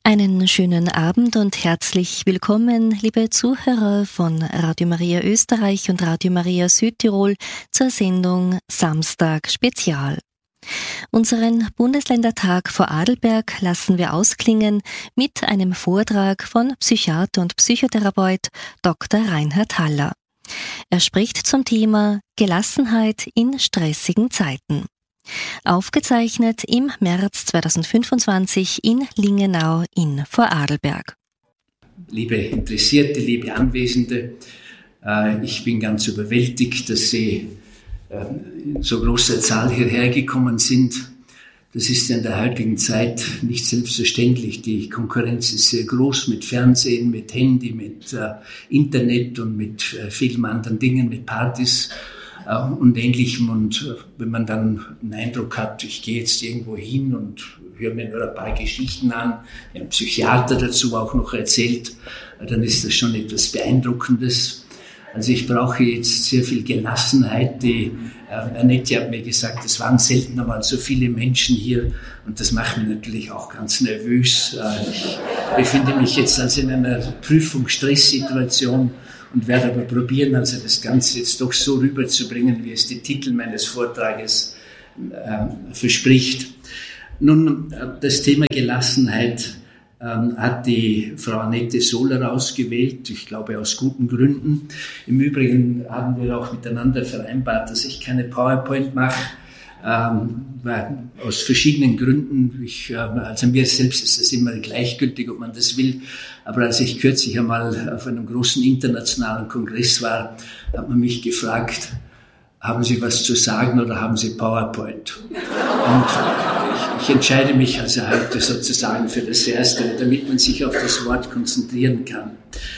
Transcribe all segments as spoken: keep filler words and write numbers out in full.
Einen schönen Abend und herzlich willkommen, liebe Zuhörer von Radio Maria Österreich und Radio Maria Südtirol zur Sendung Samstag Spezial. Unseren Bundesländertag Vorarlberg lassen wir ausklingen mit einem Vortrag von Psychiater und Psychotherapeut Doktor Reinhard Haller. Er spricht zum Thema Gelassenheit in stressigen Zeiten. Aufgezeichnet im März zweitausendfünfundzwanzig in Lingenau in Vorarlberg. Liebe Interessierte, liebe Anwesende, ich bin ganz überwältigt, dass Sie in so großer Zahl hierher gekommen sind. Das ist ja in der heutigen Zeit nicht selbstverständlich. Die Konkurrenz ist sehr groß mit Fernsehen, mit Handy, mit Internet und mit vielen anderen Dingen, mit Partys und Ähnlichem. Und wenn man dann den Eindruck hat, ich gehe jetzt irgendwo hin und höre mir nur ein paar Geschichten an, ein Psychiater dazu auch noch erzählt, dann ist das schon etwas Beeindruckendes. Also ich brauche jetzt sehr viel Gelassenheit. Die äh, Annette hat mir gesagt, es waren selten einmal so viele Menschen hier und das macht mich natürlich auch ganz nervös. Äh, ich befinde mich jetzt also in einer Prüfungsstresssituation und werde aber probieren, also das Ganze jetzt doch so rüberzubringen, wie es der Titel meines Vortrages äh, verspricht. Nun, das Thema Gelassenheit ähm, hat die Frau Annette Sohler ausgewählt, ich glaube aus guten Gründen. Im Übrigen haben wir auch miteinander vereinbart, dass ich keine PowerPoint mache, ähm, weil aus verschiedenen Gründen. Ich, äh, also mir selbst ist es immer gleichgültig, ob man das will. Aber als ich kürzlich einmal auf einem großen internationalen Kongress war, hat man mich gefragt, haben Sie was zu sagen oder haben Sie PowerPoint? Und ich entscheide mich also heute sozusagen für das Erste, damit man sich auf das Wort konzentrieren kann.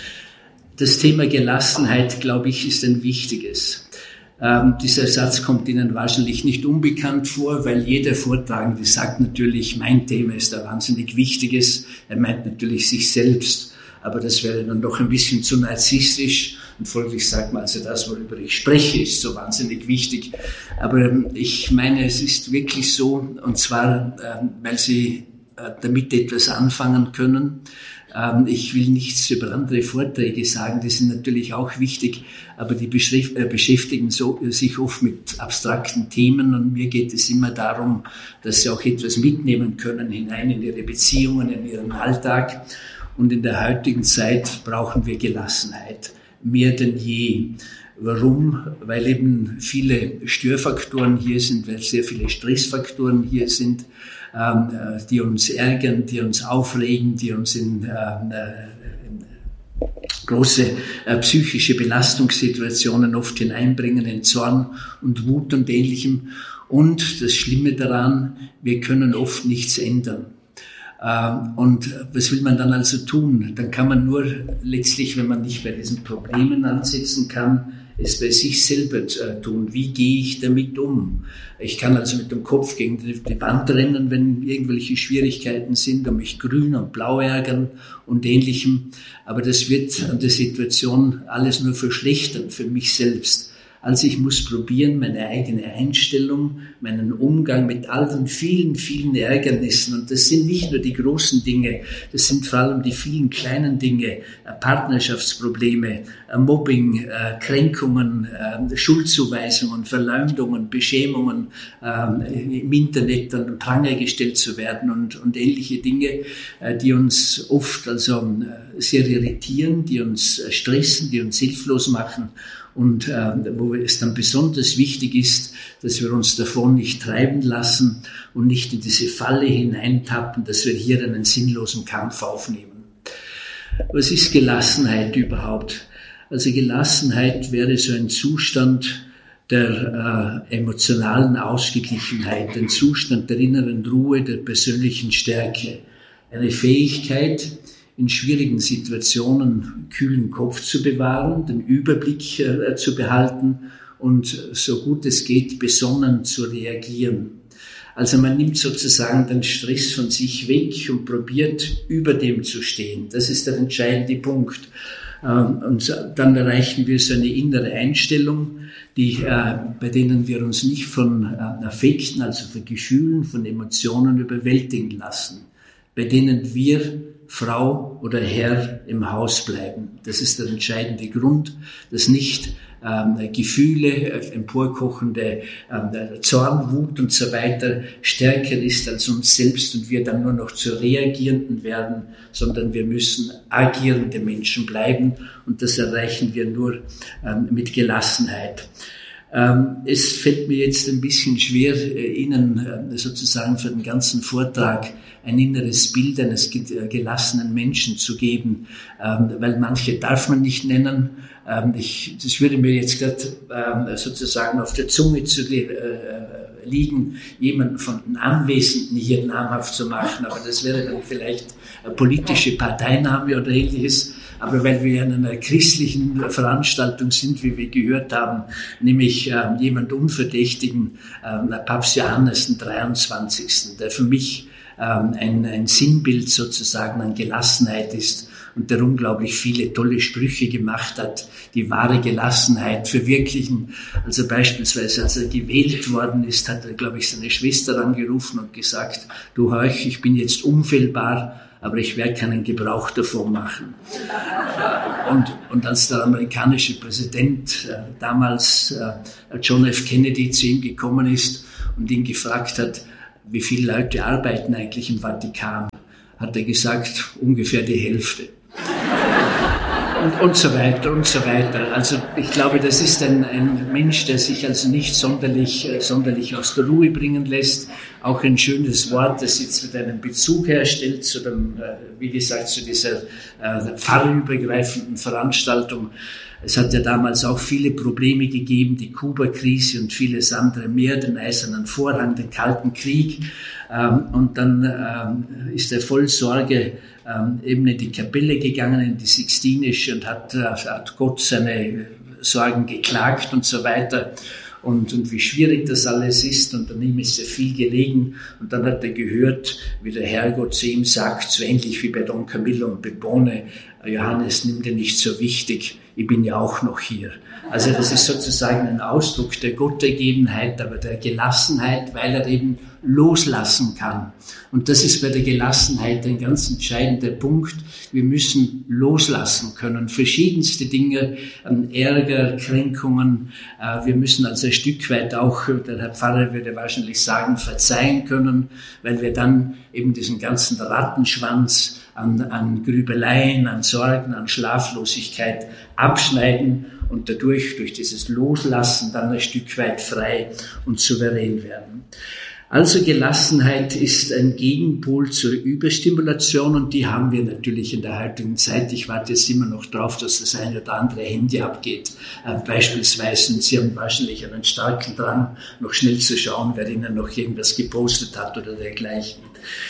Das Thema Gelassenheit, glaube ich, ist ein wichtiges. Ähm, dieser Satz kommt Ihnen wahrscheinlich nicht unbekannt vor, weil jeder Vortragende sagt natürlich, mein Thema ist ein wahnsinnig wichtiges. Er meint natürlich sich selbst, aber das wäre dann doch ein bisschen zu narzisstisch. Und folglich sagt man, also das, worüber ich spreche, ist so wahnsinnig wichtig. Aber ich meine, es ist wirklich so, und zwar, weil Sie damit etwas anfangen können. Ich will nichts über andere Vorträge sagen, die sind natürlich auch wichtig, aber die beschäftigen so, sich oft mit abstrakten Themen und mir geht es immer darum, dass Sie auch etwas mitnehmen können hinein in Ihre Beziehungen, in Ihren Alltag. Und in der heutigen Zeit brauchen wir Gelassenheit. Mehr denn je. Warum? Weil eben viele Störfaktoren hier sind, weil sehr viele Stressfaktoren hier sind, ähm, die uns ärgern, die uns aufregen, die uns in, ähm, in große äh, psychische Belastungssituationen oft hineinbringen, in Zorn und Wut und Ähnlichem. Und das Schlimme daran, wir können oft nichts ändern. Und was will man dann also tun? Dann kann man nur letztlich, wenn man nicht bei diesen Problemen ansetzen kann, es bei sich selber tun. Wie gehe ich damit um? Ich kann also mit dem Kopf gegen die Wand rennen, wenn irgendwelche Schwierigkeiten sind, und mich grün und blau ärgern und Ähnlichem. Aber das wird an der Situation alles nur verschlechtern für mich selbst. Also ich muss probieren, meine eigene Einstellung, meinen Umgang mit all den vielen, vielen Ärgernissen, und das sind nicht nur die großen Dinge, das sind vor allem die vielen kleinen Dinge, Partnerschaftsprobleme, Mobbing, Kränkungen, Schuldzuweisungen, Verleumdungen, Beschämungen, im Internet an den Pranger gestellt zu werden und, und ähnliche Dinge, die uns oft also sehr irritieren, die uns stressen, die uns hilflos machen. Und äh, wo es dann besonders wichtig ist, dass wir uns davon nicht treiben lassen und nicht in diese Falle hineintappen, dass wir hier einen sinnlosen Kampf aufnehmen. Was ist Gelassenheit überhaupt? Also Gelassenheit wäre so ein Zustand der äh, emotionalen Ausgeglichenheit, ein Zustand der inneren Ruhe, der persönlichen Stärke, eine Fähigkeit, in schwierigen Situationen kühlen Kopf zu bewahren, den Überblick äh, zu behalten und so gut es geht besonnen zu reagieren. Also man nimmt sozusagen den Stress von sich weg und probiert über dem zu stehen. Das ist der entscheidende Punkt. Ähm, und dann erreichen wir so eine innere Einstellung, die, äh, bei denen wir uns nicht von äh, Affekten, also von Gefühlen, von Emotionen überwältigen lassen. bei denen wir, Frau oder Herr, im Haus bleiben. Das ist der entscheidende Grund, dass nicht ähm, Gefühle, emporkochende ähm, Zorn, Wut und so weiter stärker ist als uns selbst und wir dann nur noch zu Reagierenden werden, sondern wir müssen agierende Menschen bleiben und das erreichen wir nur ähm, mit Gelassenheit. Ähm, es fällt mir jetzt ein bisschen schwer, äh, Ihnen äh, sozusagen für den ganzen Vortrag ein inneres Bild eines ge- gelassenen Menschen zu geben, ähm, weil manche darf man nicht nennen. Ähm, ich, das würde mir jetzt gerade ähm, sozusagen auf der Zunge zu äh, liegen, jemanden von den Anwesenden hier namhaft zu machen, aber das wäre dann vielleicht eine politische Parteinahme oder ähnliches. Aber weil wir in einer christlichen Veranstaltung sind, wie wir gehört haben, nämlich ähm, jemand Unverdächtigen, ähm, Papst Johannes den dreiundzwanzigsten, der für mich ähm, ein, ein Sinnbild sozusagen an Gelassenheit ist und der unglaublich viele tolle Sprüche gemacht hat, die wahre Gelassenheit verwirklichen. Also beispielsweise, als er gewählt worden ist, hat er, glaube ich, seine Schwester angerufen und gesagt, du Heuch, ich bin jetzt unfehlbar, aber ich werde keinen Gebrauch davon machen. Und, und als der amerikanische Präsident äh, damals äh, John F. Kennedy zu ihm gekommen ist und ihn gefragt hat, wie viele Leute arbeiten eigentlich im Vatikan, hat er gesagt, ungefähr die Hälfte. Und, und so weiter und so weiter. Also ich glaube, das ist ein, ein Mensch, der sich also nicht sonderlich, äh, sonderlich aus der Ruhe bringen lässt. Auch ein schönes Wort, das jetzt mit einem Bezug herstellt zu dem, äh, wie gesagt, zu dieser äh, pfarrübergreifenden Veranstaltung. Es hat ja damals auch viele Probleme gegeben, die Kuba-Krise und vieles andere mehr, den Eisernen Vorhang, den Kalten Krieg. Ähm, und dann ähm, ist er voll Sorge ähm, eben in die Kapelle gegangen, in die Sixtinische und hat, äh, hat Gott seine Sorgen geklagt und so weiter. Und, und wie schwierig das alles ist und an ihm ist sehr viel gelegen und dann hat er gehört, wie der Herrgott zu ihm sagt, so ähnlich wie bei Don Camillo und Pepone, Johannes, nimm dir nicht so wichtig, ich bin ja auch noch hier. Also das ist sozusagen ein Ausdruck der Gottergebenheit, aber der Gelassenheit, weil er eben loslassen kann. Und das ist bei der Gelassenheit ein ganz entscheidender Punkt. Wir müssen loslassen können. Verschiedenste Dinge, Ärger, Kränkungen. Wir müssen also ein Stück weit auch, der Herr Pfarrer würde wahrscheinlich sagen, verzeihen können, weil wir dann eben diesen ganzen Rattenschwanz an, an Grübeleien, an Sorgen, an Schlaflosigkeit abschneiden und dadurch, durch dieses Loslassen, dann ein Stück weit frei und souverän werden. Also Gelassenheit ist ein Gegenpol zur Überstimulation und die haben wir natürlich in der heutigen Zeit. Ich warte jetzt immer noch drauf, dass das eine oder andere Handy abgeht. Äh, beispielsweise, und Sie haben wahrscheinlich einen starken Drang, noch schnell zu schauen, wer Ihnen noch irgendwas gepostet hat oder dergleichen.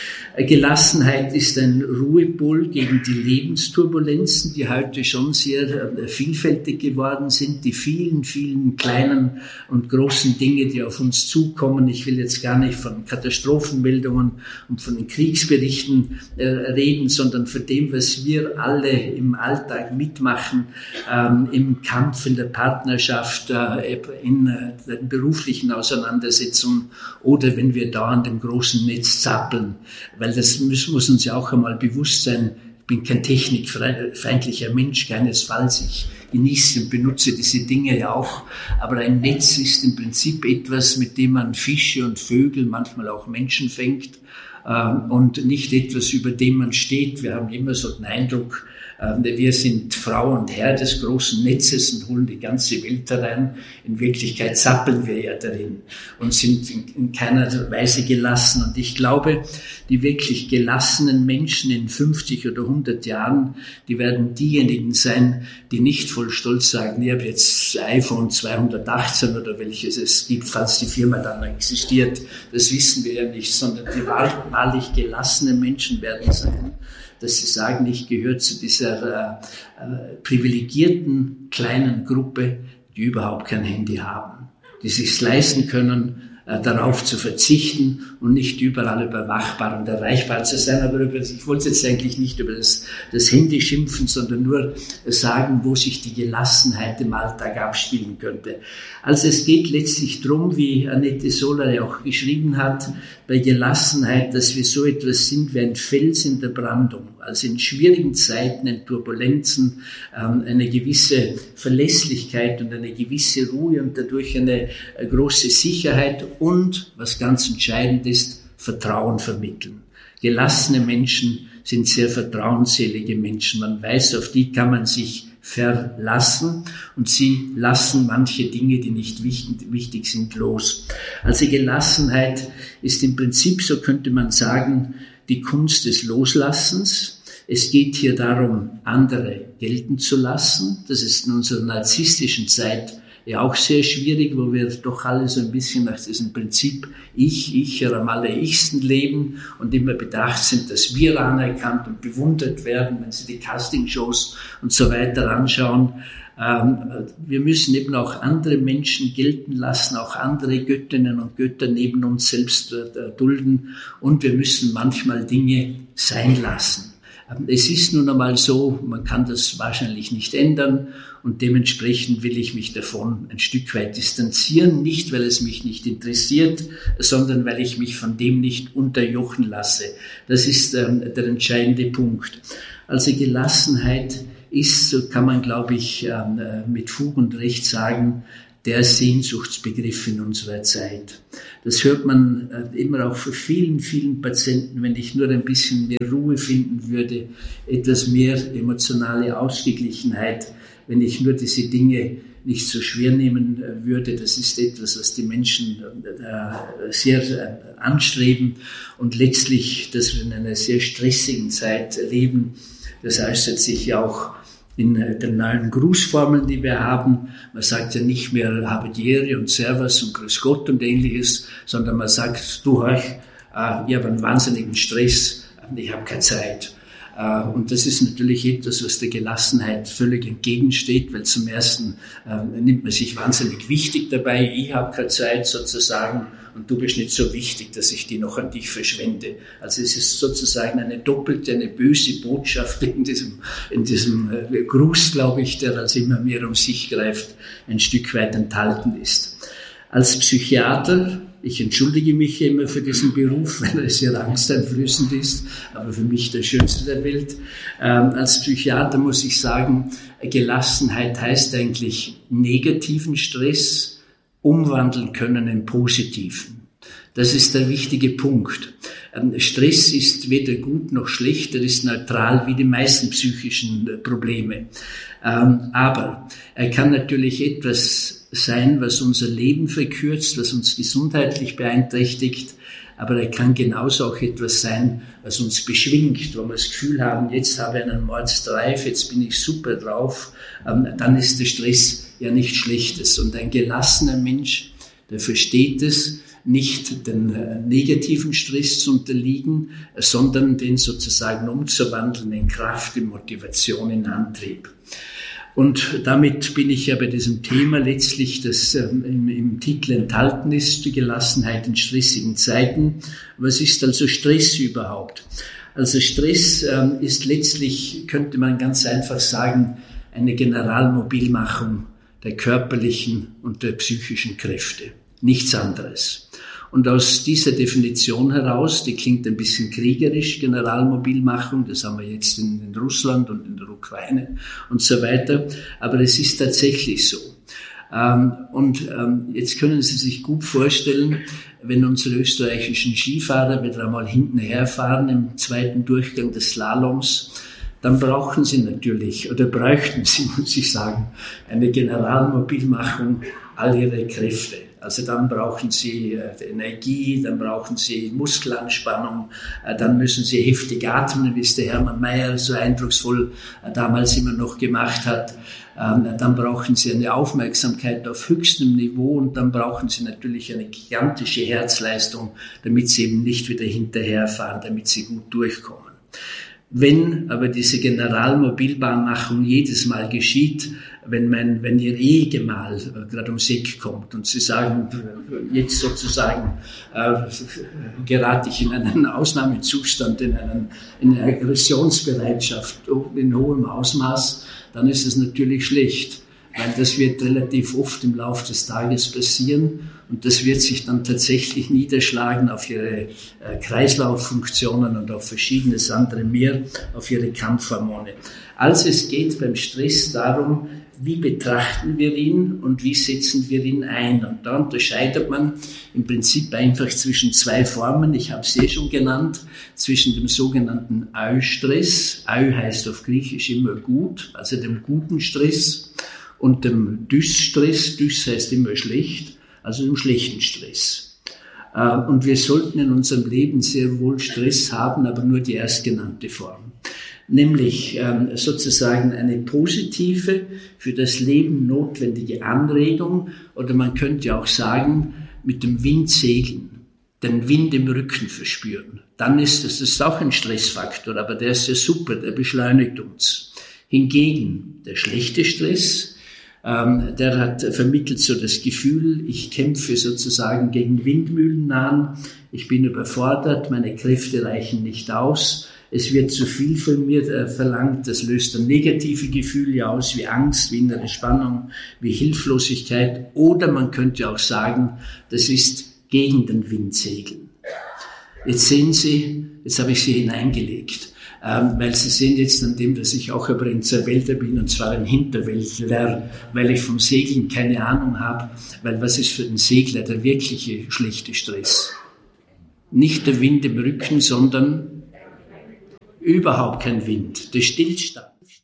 Gelassenheit ist ein Ruhepol gegen die Lebensturbulenzen, die heute schon sehr vielfältig geworden sind, die vielen, vielen kleinen und großen Dinge, die auf uns zukommen. Ich will jetzt gar nicht von Katastrophenmeldungen und von den Kriegsberichten äh, reden, sondern von dem, was wir alle im Alltag mitmachen, ähm, im Kampf, in der Partnerschaft, äh, in äh, den beruflichen Auseinandersetzungen oder wenn wir dauernd im großen Netz zappeln. Weil das muss, muss uns ja auch einmal bewusst sein, ich bin kein technikfeindlicher Mensch, keinesfalls. Ich genieße und benutze diese Dinge ja auch. Aber ein Netz ist im Prinzip etwas, mit dem man Fische und Vögel, manchmal auch Menschen fängt ähm, und nicht etwas, über dem man steht. Wir haben immer so den Eindruck, wir sind Frau und Herr des großen Netzes und holen die ganze Welt herein. In Wirklichkeit zappeln wir ja darin und sind in keiner Weise gelassen. Und ich glaube, die wirklich gelassenen Menschen in fünfzig oder hundert Jahren, die werden diejenigen sein, die nicht voll Stolz sagen, ich habe jetzt iPhone zweihundertachtzehn oder welches es gibt, falls die Firma dann existiert. Das wissen wir ja nicht, sondern die wahrlich gelassenen Menschen werden sein, dass sie sagen, ich gehöre zu dieser äh, äh, privilegierten kleinen Gruppe, die überhaupt kein Handy haben, die sich's leisten können, äh, darauf zu verzichten und nicht überall überwachbar und erreichbar zu sein. Aber über, ich wollte jetzt eigentlich nicht über das, das Handy schimpfen, sondern nur sagen, wo sich die Gelassenheit im Alltag abspielen könnte. Also es geht letztlich darum, wie Annette Soler ja auch geschrieben hat, bei Gelassenheit, dass wir so etwas sind wie ein Fels in der Brandung. Also in schwierigen Zeiten, in Turbulenzen, ähm, eine gewisse Verlässlichkeit und eine gewisse Ruhe und dadurch eine äh, große Sicherheit und, was ganz entscheidend ist, Vertrauen vermitteln. Gelassene Menschen sind sehr vertrauensselige Menschen. Man weiß, auf die kann man sich verlassen und sie lassen manche Dinge, die nicht wichtig, wichtig sind, los. Also Gelassenheit ist im Prinzip, so könnte man sagen, die Kunst des Loslassens. Es geht hier darum, andere gelten zu lassen. Das ist in unserer narzisstischen Zeit ja auch sehr schwierig, wo wir doch alle so ein bisschen nach diesem Prinzip Ich, Ich oder am allerlichsten leben und immer bedacht sind, dass wir anerkannt und bewundert werden, wenn Sie die Castingshows und so weiter anschauen. Wir müssen eben auch andere Menschen gelten lassen, auch andere Göttinnen und Götter neben uns selbst dulden und wir müssen manchmal Dinge sein lassen. Es ist nun einmal so, man kann das wahrscheinlich nicht ändern und dementsprechend will ich mich davon ein Stück weit distanzieren, nicht weil es mich nicht interessiert, sondern weil ich mich von dem nicht unterjochen lasse. Das ist ähm, der entscheidende Punkt. Also Gelassenheit ist, so kann man glaube ich ähm, mit Fug und Recht sagen, der Sehnsuchtsbegriff in unserer Zeit. Das hört man immer auch für vielen, vielen Patienten, wenn ich nur ein bisschen mehr Ruhe finden würde, etwas mehr emotionale Ausgeglichenheit, wenn ich nur diese Dinge nicht so schwer nehmen würde. Das ist etwas, was die Menschen sehr anstreben und letztlich, dass wir in einer sehr stressigen Zeit leben. Das äußert sich ja auch in den neuen Grußformeln, die wir haben. Man sagt ja nicht mehr Habediere und Servus und Grüß Gott und Ähnliches, sondern man sagt, du hör, ich habe einen wahnsinnigen Stress, ich habe keine Zeit. Und das ist natürlich etwas, was der Gelassenheit völlig entgegensteht, weil zum Ersten nimmt man sich wahnsinnig wichtig dabei, ich habe keine Zeit sozusagen und du bist nicht so wichtig, dass ich die noch an dich verschwende. Also es ist sozusagen eine doppelte, eine böse Botschaft in diesem, in diesem Gruß, glaube ich, der also immer mehr um sich greift, ein Stück weit enthalten ist. Als Psychiater, ich entschuldige mich immer für diesen Beruf, weil er sehr angsteinflößend ist, aber für mich der schönste der Welt. Ähm, als Psychiater muss ich sagen, Gelassenheit heißt eigentlich negativen Stress umwandeln können in positiven. Das ist der wichtige Punkt. Ähm, Stress ist weder gut noch schlecht, er ist neutral wie die meisten psychischen äh, Probleme. Ähm, aber er kann natürlich etwas sein, was unser Leben verkürzt, was uns gesundheitlich beeinträchtigt, aber er kann genauso auch etwas sein, was uns beschwingt, wo wir das Gefühl haben, jetzt habe ich einen Mordsdrive, jetzt bin ich super drauf, ähm, dann ist der Stress ja nichts Schlechtes. Und ein gelassener Mensch, der versteht es, nicht den äh, negativen Stress zu unterliegen, äh, sondern den sozusagen umzuwandeln in Kraft, in Motivation, in Antrieb. Und damit bin ich ja bei diesem Thema letztlich, das ähm, im, im Titel enthalten ist, die Gelassenheit in stressigen Zeiten. Was ist also Stress überhaupt? Also Stress ähm, ist letztlich, könnte man ganz einfach sagen, eine Generalmobilmachung der körperlichen und der psychischen Kräfte. Nichts anderes. Und aus dieser Definition heraus, die klingt ein bisschen kriegerisch, Generalmobilmachung, das haben wir jetzt in, in Russland und in der Ukraine und so weiter, aber es ist tatsächlich so. Ähm, und ähm, jetzt können Sie sich gut vorstellen, wenn unsere österreichischen Skifahrer wieder einmal hinten herfahren im zweiten Durchgang des Slaloms, dann brauchen sie natürlich, oder bräuchten sie, muss ich sagen, eine Generalmobilmachung all ihrer Kräfte. Also dann brauchen sie äh, Energie, dann brauchen sie Muskelanspannung, äh, dann müssen sie heftig atmen, wie es der Hermann Mayer so eindrucksvoll äh, damals immer noch gemacht hat. Ähm, dann brauchen sie eine Aufmerksamkeit auf höchstem Niveau und dann brauchen sie natürlich eine gigantische Herzleistung, damit sie eben nicht wieder hinterherfahren, damit sie gut durchkommen. Wenn aber diese Generalmobilbahnmachung jedes Mal geschieht, wenn mein, wenn Ihr Ehegemahl äh, gerade ums Eck kommt und Sie sagen, jetzt sozusagen äh, gerate ich in einen Ausnahmezustand, in, einen, in eine Aggressionsbereitschaft in hohem Ausmaß, dann ist es natürlich schlecht, weil das wird relativ oft im Laufe des Tages passieren und das wird sich dann tatsächlich niederschlagen auf Ihre äh, Kreislauffunktionen und auf verschiedenes andere mehr, auf Ihre Kampfhormone. Also es geht beim Stress darum, wie betrachten wir ihn und wie setzen wir ihn ein. Und da unterscheidet man im Prinzip einfach zwischen zwei Formen, ich habe es eh schon genannt, zwischen dem sogenannten Eustress, Eu heißt auf Griechisch immer gut, also dem guten Stress, und dem Dysstress, Dys heißt immer schlecht, also dem schlechten Stress. Und wir sollten in unserem Leben sehr wohl Stress haben, aber nur die erstgenannte Form. Nämlich sozusagen eine positive, für das Leben notwendige Anregung, oder man könnte auch sagen, mit dem Wind segeln, den Wind im Rücken verspüren. Dann ist das, das ist auch ein Stressfaktor, aber der ist ja super, der beschleunigt uns. Hingegen der schlechte Stress, Ähm, der hat vermittelt so das Gefühl, ich kämpfe sozusagen gegen Windmühlennahen, ich bin überfordert, meine Kräfte reichen nicht aus, es wird zu viel von mir äh, verlangt, das löst dann negative Gefühle aus, wie Angst, wie innere Spannung, wie Hilflosigkeit, oder man könnte auch sagen, das ist gegen den Wind segeln. Jetzt sehen Sie, jetzt habe ich Sie hineingelegt. Ähm, weil Sie sehen jetzt an dem, dass ich auch ein Brenzerwälder bin, und zwar ein Hinterwäldler, weil ich vom Segeln keine Ahnung habe, weil was ist für den Segler der wirkliche schlechte Stress? Nicht der Wind im Rücken, sondern überhaupt kein Wind, der Stillstand,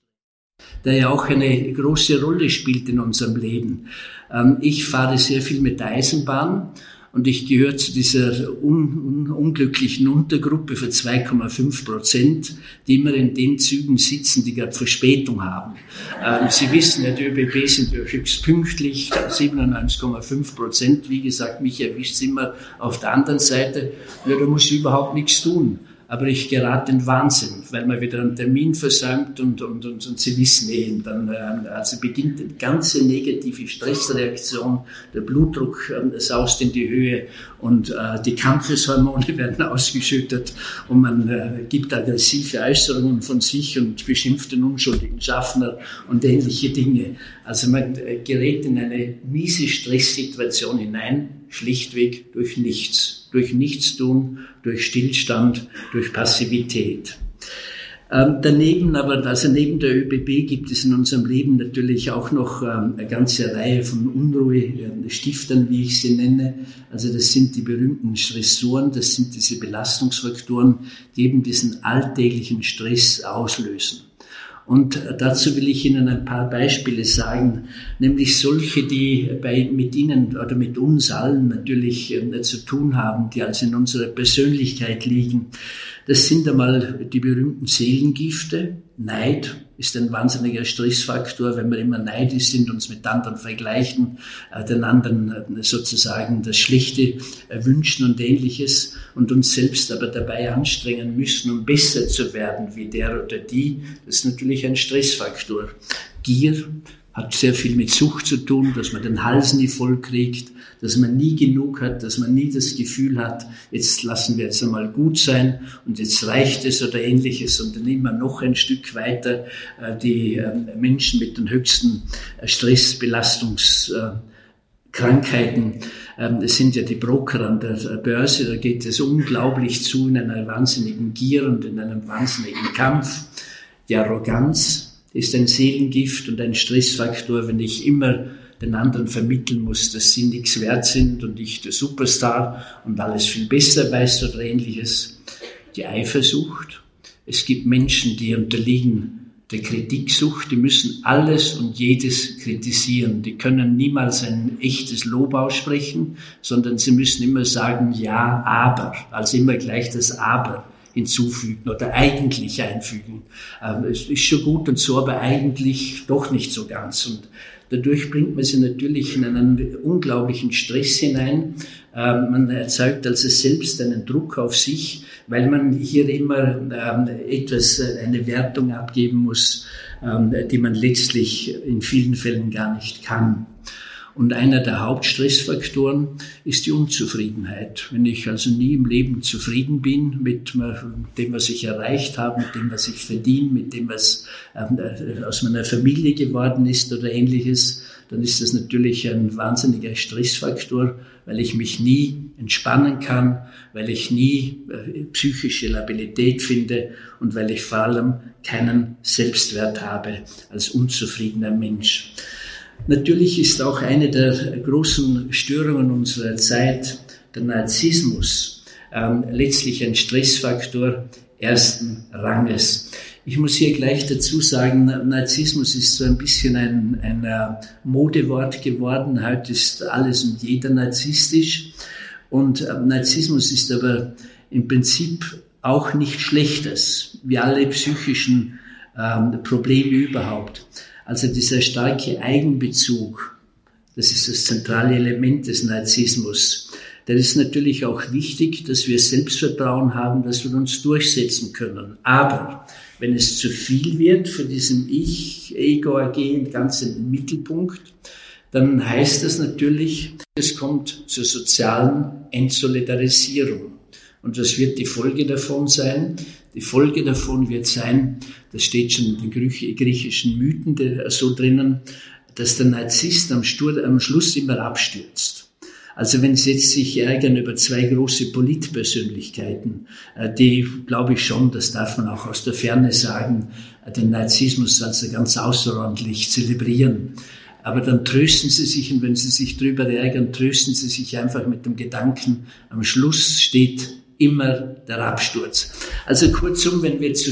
der ja auch eine große Rolle spielt in unserem Leben. Ähm, ich fahre sehr viel mit der Eisenbahn. Und ich gehöre zu dieser un, un, unglücklichen Untergruppe von zwei Komma fünf Prozent, die immer in den Zügen sitzen, die gerade Verspätung haben. Ähm, Sie wissen ja, die ÖBB sind ja höchst pünktlich, siebenundneunzig Komma fünf Prozent. Wie gesagt, mich erwischt es immer auf der anderen Seite. Ja, da muss ich überhaupt nichts tun. Aber ich gerate in Wahnsinn, weil man wieder einen Termin versäumt und, und, und, und Sie wissen eh, dann äh, also beginnt eine ganze negative Stressreaktion, der Blutdruck äh, saust in die Höhe und äh, die Kampfeshormone werden ausgeschüttet und man äh, gibt aggressive Äußerungen von sich und beschimpft den unschuldigen Schaffner und ähnliche Dinge. Also man äh, gerät in eine miese Stresssituation hinein, schlichtweg durch nichts, durch Nichtstun, durch Stillstand, durch Passivität. Ähm, daneben, aber also neben der ÖBB gibt es in unserem Leben natürlich auch noch ähm, eine ganze Reihe von Unruhestiftern, wie ich sie nenne. Also das sind die berühmten Stressoren, das sind diese Belastungsfaktoren, die eben diesen alltäglichen Stress auslösen. Und dazu will ich Ihnen ein paar Beispiele sagen, nämlich solche, die bei, mit Ihnen oder mit uns allen natürlich äh, zu tun haben, die also in unserer Persönlichkeit liegen. Das sind einmal die berühmten Seelengifte. Neid ist ein wahnsinniger Stressfaktor, wenn wir immer neidisch sind, uns mit anderen vergleichen, äh, den anderen äh, sozusagen das Schlechte äh, wünschen und Ähnliches und uns selbst aber dabei anstrengen müssen, um besser zu werden wie der oder die. Das ist natürlich ein Stressfaktor. Gier hat sehr viel mit Sucht zu tun, dass man den Hals nie voll kriegt, dass man nie genug hat, dass man nie das Gefühl hat, jetzt lassen wir jetzt einmal gut sein und jetzt reicht es oder Ähnliches und dann immer noch ein Stück weiter äh, die äh, Menschen mit den höchsten äh, Stressbelastungskrankheiten. Äh, es sind ja die Broker an der Börse, da geht es unglaublich zu in einer wahnsinnigen Gier und in einem wahnsinnigen Kampf. Die Arroganz ist ein Seelengift und ein Stressfaktor, wenn ich immer den anderen vermitteln muss, dass sie nichts wert sind und ich der Superstar und alles viel besser weiß oder Ähnliches. Die Eifersucht. Es gibt Menschen, die unterliegen der Kritiksucht, die müssen alles und jedes kritisieren. Die können niemals ein echtes Lob aussprechen, sondern sie müssen immer sagen, ja, aber, also immer gleich das Aber hinzufügen oder eigentlich einfügen. Ähm, es ist schon gut und so, aber eigentlich doch nicht so ganz. Und Dadurch bringt man sie natürlich in einen unglaublichen Stress hinein. Man erzeugt also selbst einen Druck auf sich, weil man hier immer etwas, eine Wertung abgeben muss, die man letztlich in vielen Fällen gar nicht kann. Und einer der Hauptstressfaktoren ist die Unzufriedenheit. Wenn ich also nie im Leben zufrieden bin mit dem, was ich erreicht habe, mit dem, was ich verdiene, mit dem, was aus meiner Familie geworden ist oder Ähnliches, dann ist das natürlich ein wahnsinniger Stressfaktor, weil ich mich nie entspannen kann, weil ich nie psychische Labilität finde und weil ich vor allem keinen Selbstwert habe als unzufriedener Mensch. Natürlich ist auch eine der großen Störungen unserer Zeit der Narzissmus, ähm, letztlich ein Stressfaktor ersten Ranges. Ich muss hier gleich dazu sagen, Narzissmus ist so ein bisschen ein, ein uh, Modewort geworden. Heute ist alles und jeder narzisstisch. Und äh, Narzissmus ist aber im Prinzip auch nicht Schlechtes, wie alle psychischen ähm, Probleme überhaupt. Also dieser starke Eigenbezug, das ist das zentrale Element des Narzissmus. Der ist natürlich auch wichtig, dass wir Selbstvertrauen haben, dass wir uns durchsetzen können. Aber wenn es zu viel wird für diesem Ich, Ego, A G, ganz im Mittelpunkt, dann heißt das natürlich, es kommt zur sozialen Entsolidarisierung. Und was wird die Folge davon sein? Die Folge davon wird sein, das steht schon in den griechischen Mythen so drinnen, dass der Narzisst am, Stur, am Schluss immer abstürzt. Also wenn Sie jetzt sich ärgern über zwei große Politpersönlichkeiten, die, glaube ich schon, das darf man auch aus der Ferne sagen, den Narzissmus also ganz außerordentlich zelebrieren. Aber dann trösten Sie sich, und wenn Sie sich drüber ärgern, trösten Sie sich einfach mit dem Gedanken, am Schluss steht immer der Absturz. Also kurzum, wenn wir zu